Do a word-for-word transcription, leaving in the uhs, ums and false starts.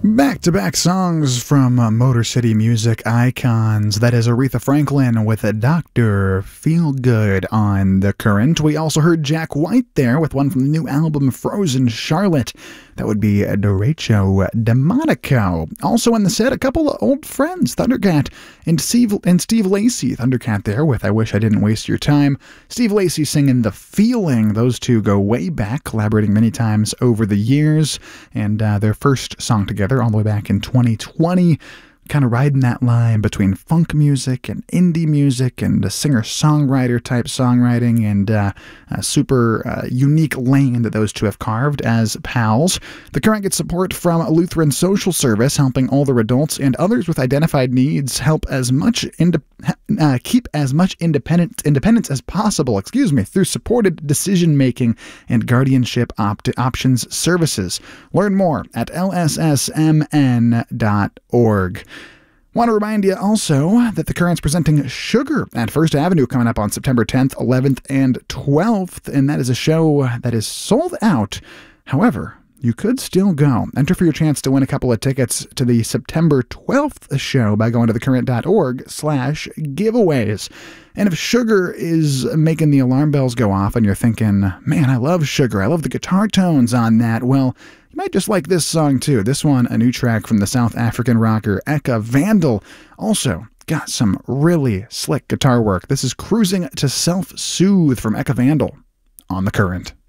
Back-to-back songs from uh, Motor City Music icons. That is Aretha Franklin with a Doctor Feelgood on The Current. We also heard Jack White there with one from the new album Frozen Charlotte. That would be Derecho Demonico. Also in the set, a couple of old friends, Thundercat and Steve, and Steve Lacy. Thundercat there with I Wish I Didn't Waste Your Time. Steve Lacy singing The Feeling. Those two go way back, collaborating many times over the years. And uh, their first song together all the way back in twenty twenty. Kind of riding that line between funk music and indie music and a singer-songwriter type songwriting, and uh, a super uh, unique lane that those two have carved as pals. The Current gets support from Lutheran Social Service, helping older adults and others with identified needs help as much inde- uh, keep as much independence independence as possible, excuse me, through supported decision-making and guardianship opt- options services. Learn more at L S S M N dot org. Want to remind you also that The Current's presenting Sugar at First Avenue coming up on September tenth, eleventh, and twelfth, and that is a show that is sold out. However, you could still go. Enter for your chance to win a couple of tickets to the September twelfth show by going to thecurrent.org slash giveaways. And if Sugar is making the alarm bells go off and you're thinking, man, I love Sugar, I love the guitar tones on that, well, you might just like this song too. This one, a new track from the South African rocker Eka Vandal. Also got some really slick guitar work. This is Cruising to Self-Soothe from Eka Vandal on The Current.